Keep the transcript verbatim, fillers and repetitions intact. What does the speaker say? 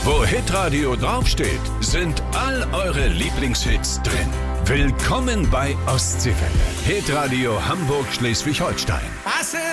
Wo Hitradio draufsteht, sind all eure Lieblingshits drin. Willkommen bei Ostseewelle. Hitradio Hamburg Schleswig-Holstein.